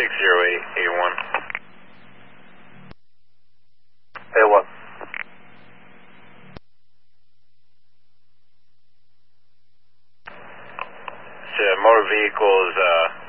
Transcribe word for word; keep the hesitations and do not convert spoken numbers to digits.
six zero eight eight one. Hey, what? So motor vehicles, uh,